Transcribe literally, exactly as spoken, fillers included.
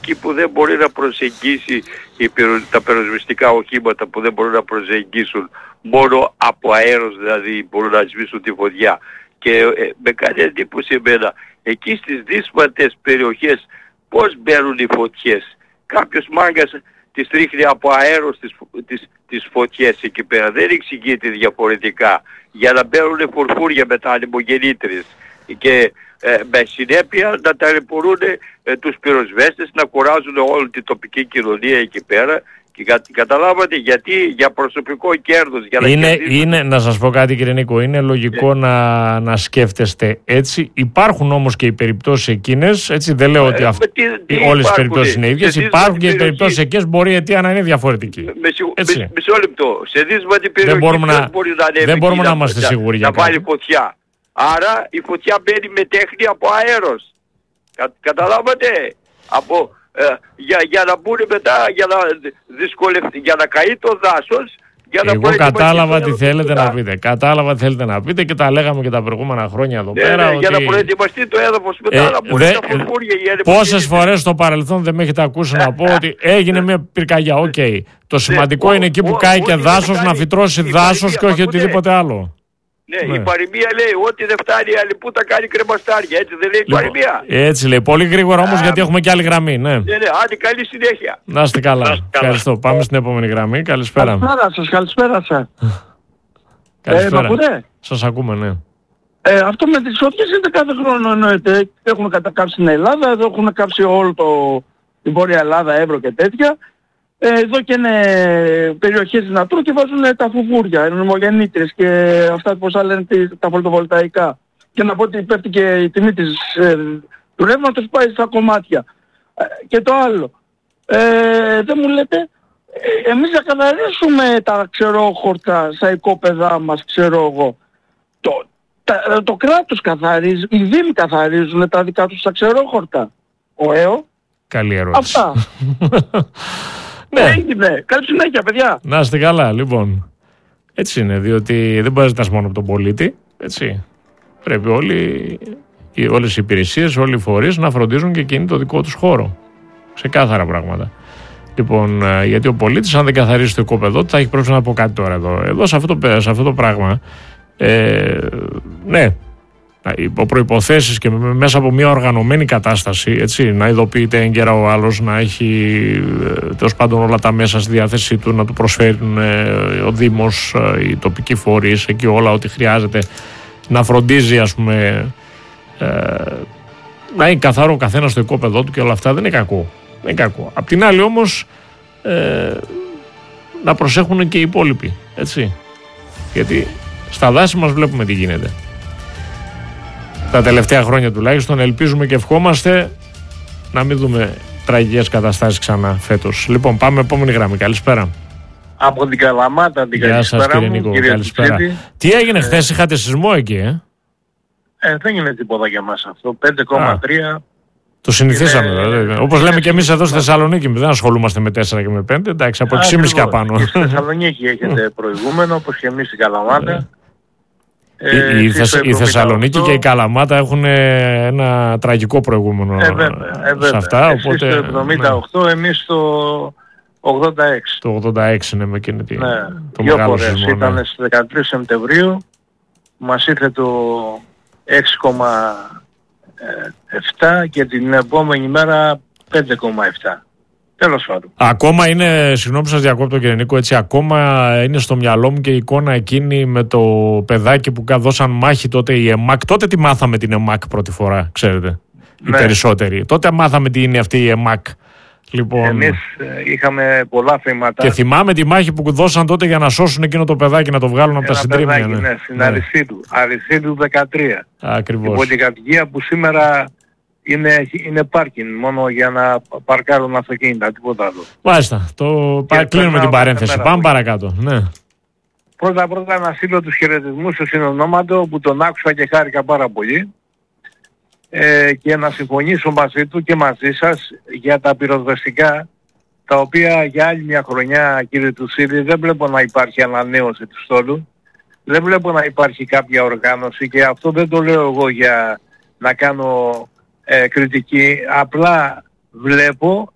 εκεί που δεν μπορεί να προσεγγίσει οι πυρο, τα πυροσβεστικά οχήματα που δεν μπορούν να προσεγγίσουν, μόνο από αέρος δηλαδή μπορούν να σβήσουν τη φωτιά. Και ε, με κάνει εντύπωση εμένα, εκεί στις δύσβατες περιοχές πώς μπαίνουν οι φωτιές. Κάποιος μάγκας τις ρίχνει από αέρος τις, τις, τις φωτιές εκεί πέρα. Δεν εξηγείται διαφορετικά. Για να μπαίνουν φουρφούρια με τα ανεμογεννήτρες. Και ε, με συνέπεια να ταλαιπωρούν ε, τους πυροσβέστες, να κουράζουν όλη την τοπική κοινωνία εκεί πέρα. Και κα, καταλάβατε γιατί, για προσωπικό κέρδος. Για να είναι, είναι, να σας πω κάτι κύριε Νίκο, είναι λογικό yeah. να, να σκέφτεστε έτσι. Υπάρχουν όμως και οι περιπτώσεις εκείνες, έτσι δεν λέω ε, ότι αυ... τι, τι όλες οι περιπτώσεις είναι ίδιες. Υπάρχουν και οι περιπτώσεις εκείνες, μπορεί η αιτία να είναι διαφορετική. Με, με, μισό λεπτό, σε δύσβατη περιοχή δεν μπορούμε να, μπορεί να ανέβει δεν μπορούμε να είμαστε σίγουροι να βάλει φωτιά. Άρα η φωτιά μπαίνει με τέχνη από αέρος. Κα, καταλάβατε, από... Ε, για, για να μπουν μετά, για να δυσκολευτεί, για να καεί το δάσος. Για να Εγώ κατάλαβα τι θέλετε να πείτε. Κατάλαβα τι θέλετε να πείτε και τα λέγαμε και τα προηγούμενα χρόνια εδώ ναι, πέρα. Ναι, ότι... Για να προετοιμαστεί το έδαφος μετά ε, να μπορεί δε... να φουρφούρια. Πόσες φορές στο παρελθόν δεν με έχετε ακούσει να πω ότι έγινε μια πυρκαγιά. Οκ. Okay. Το σημαντικό ναι, είναι εκεί που κάει και δάσος να φυτρώσει δάσος και όχι οτιδήποτε άλλο. Ναι, ναι, η παροιμία λέει ότι δεν φτάνει η αλιπούτα κάνει κρεμαστάρια, έτσι δεν λέει η παροιμία. Έτσι λέει, πολύ γρήγορα όμως γιατί έχουμε και άλλη γραμμή, ναι. Ναι, ναι, άντε καλή συνέχεια. Να είστε καλά, ευχαριστώ. Καλά. Πάμε στην επόμενη γραμμή, καλησπέρα. Καλησπέρα σας, καλησπέρα σας. Καλησπέρα. Ε, σας ακούμε, ναι. Ε, αυτό με τις φωτιές είναι κάθε χρόνο εννοείται. Έχουμε κατακάψει στην Ελλάδα, εδώ έχουν κάψει όλο το, την Βόρεια Ελλάδα, Εύρο και τέτοια. Ε, εδώ και είναι περιοχές της Νατούρ και βάζουν τα φουβούρια, ενωμογεννήτρες και αυτά που θα λένε τα φωτοβολταϊκά. Και να πω ότι πέφτει και η τιμή της, ε, του ρεύματος πάει στα κομμάτια. Ε, και το άλλο, ε, δεν μου λέτε, ε, εμείς θα καθαρίσουμε τα ξερόχορτα στα οικόπεδά μας, ξέρω εγώ. Το, τα, το κράτος καθαρίζει, οι δήμοι καθαρίζουν τα δικά τους τα ξερόχορτα. Ο ΕΟ. Καλή ερώτηση. Αυτά. Ναι. Έγινε. Καλή συνέχεια, παιδιά. Να είστε καλά, λοιπόν. Έτσι είναι, διότι δεν μπορεί να ζητάς μόνο από τον πολίτη. Έτσι. Πρέπει όλοι, όλες οι υπηρεσίες, όλοι οι φορείς να φροντίζουν και εκείνοι το δικό τους χώρο. Ξεκάθαρα πράγματα. Λοιπόν, γιατί ο πολίτης, αν δεν καθαρίσει το οικόπεδο, θα έχει πρόβλημα να πω κάτι τώρα εδώ. Εδώ σε αυτό το, σε αυτό το πράγμα, ε, ναι. Υπό προϋποθέσεις και μέσα από μια οργανωμένη κατάσταση, έτσι, να ειδοποιείται έγκαιρα ο άλλος, να έχει τέλος πάντων όλα τα μέσα στη διάθεσή του, να του προσφέρουν ε, ο Δήμος, ε, οι τοπικοί φορείς, εκεί όλα ό,τι χρειάζεται, να φροντίζει, ας πούμε, ε, να είναι καθαρό ο καθένας στο οικόπεδό του και όλα αυτά, δεν είναι κακό. Δεν είναι κακό. Απ' την άλλη όμως ε, να προσέχουν και οι υπόλοιποι, έτσι, γιατί στα δάση μας βλέπουμε τι γίνεται. Τα τελευταία χρόνια τουλάχιστον ελπίζουμε και ευχόμαστε να μην δούμε τραγικές καταστάσεις ξανά φέτος. Λοιπόν, πάμε επόμενη γραμμή. Καλησπέρα. Από την Καλαμάτα την Γεια σας κύριε Νίκο, καλησπέρα. Τι έγινε χθες, είχατε σεισμό εκεί, ε? Ε, δεν είναι τίποτα για μας αυτό. πέντε κόμμα τρία. Το συνηθίσαμε, δηλαδή. Όπως λέμε και εμείς εδώ στη Θεσσαλονίκη, δεν ασχολούμαστε με τέσσερα και με πέντε, εντάξει, από έξι και μισή και απάνω. Και στη Θεσσαλονίκη έχετε προηγούμενο, όπως και εμείς στην Καλαμάτα. Ε, η, Θεσ, η Θεσσαλονίκη και η Καλαμάτα έχουν ένα τραγικό προηγούμενο ε, βέβαια, ε, βέβαια. σε αυτά. Εσείς οπότε, το εβδομήντα οκτώ, ναι. Εμείς το ογδόντα έξι. Το ογδόντα έξι είναι με εκείνη τη, ναι. το Δύο μεγάλο φορές. σεισμό. Ήταν ναι. στις δεκατρείς Σεπτεμβρίου, μας ήρθε το έξι κόμμα επτά και την επόμενη μέρα πέντε κόμμα επτά. Τέλος πάντων. Ακόμα είναι, συγγνώμη που σας διακόπτω κύριε Νίκο, έτσι, ακόμα είναι στο μυαλό μου και η εικόνα εκείνη με το παιδάκι που δώσαν μάχη τότε η ΕΜΑΚ. Τότε τι μάθαμε την ΕΜΑΚ πρώτη φορά, ξέρετε, οι ναι. περισσότεροι. Τότε μάθαμε τι είναι αυτή η ΕΜΑΚ. Λοιπόν, εμείς ε, είχαμε πολλά θύματα. Και θυμάμαι τη μάχη που δώσαν τότε για να σώσουν εκείνο το παιδάκι, να το βγάλουν από τα συντρίμμια. Ναι, ναι, στην ναι. Αριστίδου. Αριστίδου δεκατρία. Ακριβώς. Η πολυκατοικία που σήμερα είναι, είναι πάρκινγκ, μόνο για να παρκάρουν αυτοκίνητα, τίποτα άλλο. Μάλιστα. Το πα, κλείνουμε την παρένθεση. Πάμε παρακάτω. Ναι. Πρώτα πρώτα να στείλω τους χαιρετισμούς στο συνονόματο που τον άκουσα και χάρηκα πάρα πολύ. Ε, και να συμφωνήσω μαζί του και μαζί σας για τα πυροσβεστικά, τα οποία για άλλη μια χρονιά, κύριε Τουσίδη, δεν βλέπω να υπάρχει ανανέωση του στόλου, δεν βλέπω να υπάρχει κάποια οργάνωση, και αυτό δεν το λέω εγώ για να κάνω ε, κριτική, απλά βλέπω